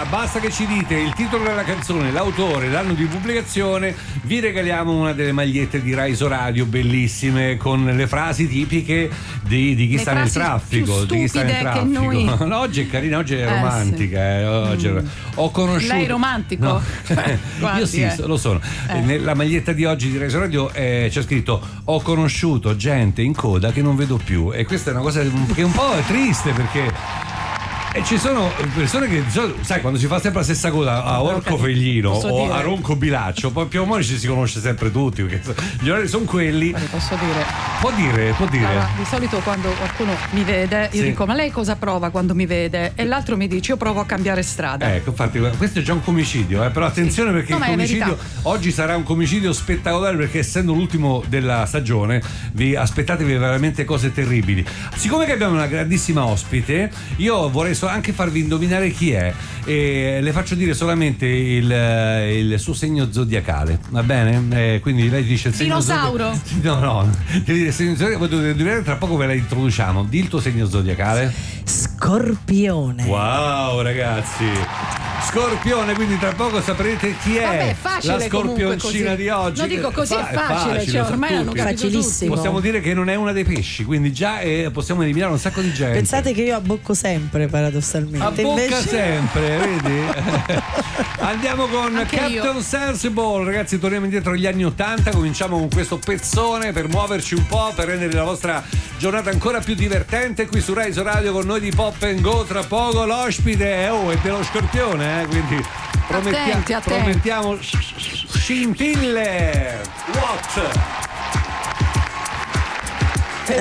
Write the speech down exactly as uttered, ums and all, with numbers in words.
basta che ci dite il titolo della canzone, l'autore, l'anno di pubblicazione, vi regaliamo una delle magliette di Raiso Radio bellissime con le frasi tipiche di, di chi le sta nel traffico, di chi sta nel traffico. Noi... No, oggi è carina, oggi è romantica. Eh, sì. eh, oggi mm. Ho conosciuto. Lei è romantico? No. Guardi, io sì, eh. lo sono. Eh. Nella maglietta di oggi di Raiso Radio eh, c'è scritto: ho conosciuto gente in coda che non vedo più. E questa è una cosa che un po' è triste, perché e ci sono persone che, sai, quando si fa sempre la stessa cosa a Orco Feglino o dire. a Ronco Bilaccio, poi più o meno ci si conosce sempre tutti, perché gli orari sono quelli. Guardi, posso dire? Può dire, può dire. Allora, di solito quando qualcuno mi vede, io sì. dico: ma lei cosa prova quando mi vede? E l'altro mi dice: io provo a cambiare strada. Ecco, infatti, questo è già un comicidio, eh? Però attenzione, sì. perché no, il comicidio oggi sarà un comicidio spettacolare, perché essendo l'ultimo della stagione vi aspettatevi veramente cose terribili. Siccome che abbiamo una grandissima ospite, io vorrei so anche farvi indovinare chi è, e le faccio dire solamente il, il suo segno zodiacale, va bene? Eh, quindi lei dice il segno dinosauro zodiacale. No, no, devi dire il segno zodiacale, voi dovete indovinare, tra poco ve la introduciamo. Di il tuo segno zodiacale? Scorpione. Wow, ragazzi, Scorpione, quindi tra poco saprete chi è. Vabbè, facile, la scorpioncina di oggi. No, dico così Fa- è facile, facile, cioè ormai hanno capito facilissimo. Possiamo dire che non è una dei pesci, quindi già è, possiamo eliminare un sacco di gente. Pensate che io abbocco sempre, paradossalmente. Abbocca invece... sempre, vedi? Andiamo con Anche Captain io. Sensible, ragazzi, torniamo indietro agli anni ottanta, cominciamo con questo pezzone per muoverci un po', per rendere la vostra giornata ancora più divertente qui su Raiso Radio con noi di Pop and Go. Tra poco l'ospite è, oh, è dello Scorpione, eh, quindi promettia- attenti, attenti. promettiamo scintille. What?